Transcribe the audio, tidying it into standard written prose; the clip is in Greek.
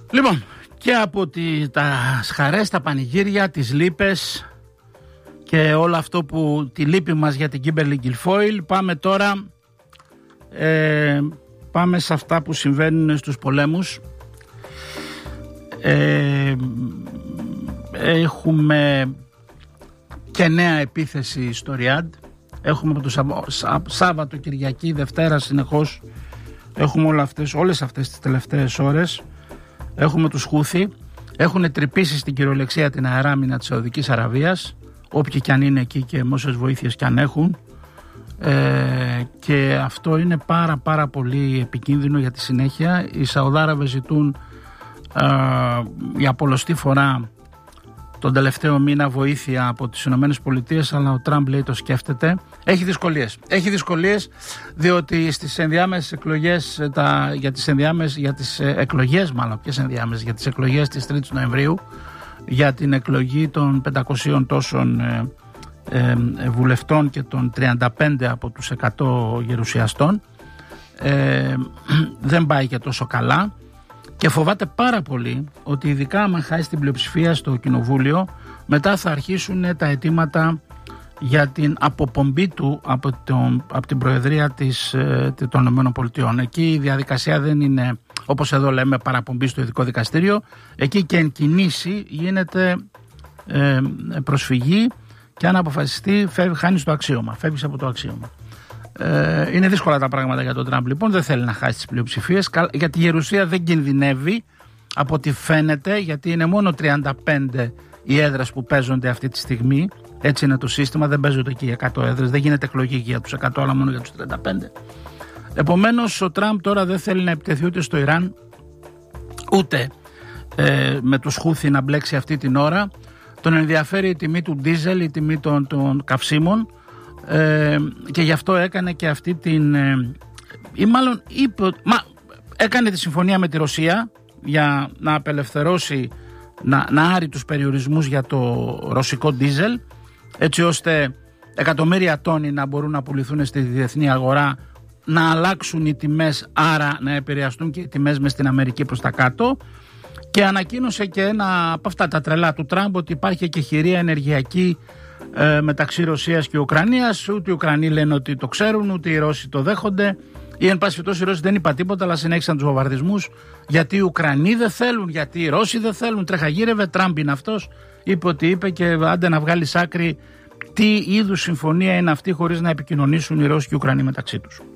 Λοιπόν, και από τα χαρές, τα πανηγύρια, τις λύπες και όλο αυτό που τη λύπη μας για την Kimberly Guilfoyle, πάμε τώρα πάμε σε αυτά που συμβαίνουν στους πολέμους. Έχουμε και νέα επίθεση στο Ριάντ. Έχουμε από το Σάββατο, Κυριακή, Δευτέρα συνεχώς. Έχουμε όλες αυτές τις τελευταίες ώρες. Έχουμε τους Χούθι. Έχουν τρυπήσει στην κυριολεξία την αεράμινα της Σαουδικής Αραβίας, όποιοι κι αν είναι εκεί και μόσες βοήθειες κι αν έχουν. Και αυτό είναι πάρα πολύ επικίνδυνο για τη συνέχεια. Οι Σαουδάραβες ζητούν για πολλοστή φορά τον τελευταίο μήνα βοήθεια από τις Ηνωμένες-Πολιτείες, αλλά ο Τραμπ λέει το σκέφτεται. Έχει δυσκολίες διότι στις ενδιάμεσες εκλογές, για τις εκλογές της 3ης Νοεμβρίου, για την εκλογή των 500 τόσων βουλευτών και των 35 από τους 100 γερουσιαστών, δεν πάει και τόσο καλά και φοβάται πάρα πολύ ότι ειδικά άμα χάσει την πλειοψηφία στο κοινοβούλιο, μετά θα αρχίσουν τα αιτήματα για την αποπομπή του από την Προεδρία των ΗΠΑ. Εκεί η διαδικασία δεν είναι όπως εδώ λέμε παραπομπή στο ειδικό δικαστήριο. Εκεί και εν κινήσει γίνεται προσφυγή και αν αποφασιστεί χάνεις το αξίωμα, φεύγεις από το αξίωμα. Είναι δύσκολα τα πράγματα για τον Τραμπ, λοιπόν, δεν θέλει να χάσει τις πλειοψηφίες. Για τη Γερουσία δεν κινδυνεύει από ό,τι φαίνεται, γιατί είναι μόνο 35 οι έδρες που παίζονται αυτή τη στιγμή. Έτσι είναι το σύστημα, δεν παίζονται εκεί 100 έδρες, δεν γίνεται εκλογή για τους 100 αλλά μόνο για τους 35. Επομένως ο Τραμπ τώρα δεν θέλει να επιτεθεί ούτε στο Ιράν, ούτε με τους Χούθι να μπλέξει αυτή την ώρα. Τον ενδιαφέρει η τιμή του ντίζελ, η τιμή των καυσίμων, και γι' αυτό έκανε και αυτή την έκανε τη συμφωνία με τη Ρωσία για να απελευθερώσει, να άρει τους περιορισμούς για το ρωσικό ντίζελ, έτσι ώστε εκατομμύρια τόνοι να μπορούν να πουληθούν στη διεθνή αγορά, να αλλάξουν οι τιμές, άρα να επηρεαστούν και οι τιμές μες στην Αμερική προς τα κάτω. Και ανακοίνωσε και ένα από αυτά τα τρελά του Τραμπ, ότι υπάρχει και χειρία ενεργειακή μεταξύ Ρωσίας και Ουκρανίας. Ούτε οι Ουκρανοί λένε ότι το ξέρουν, ούτε οι Ρώσοι το δέχονται. Ή εν πάση περιπτώσει οι Ρώσοι δεν είπαν τίποτα, αλλά συνέχισαν τους βομβαρδισμούς. Γιατί οι Ουκρανοί δεν θέλουν, γιατί οι Ρώσοι δεν θέλουν. Τρεχαγύρευε, Τραμπ είναι αυτός. Είπε ότι είπε και άντε να βγάλει άκρη τι είδους συμφωνία είναι αυτή, χωρίς να επικοινωνήσουν οι Ρώσοι και οι Ουκρανοί μεταξύ τους.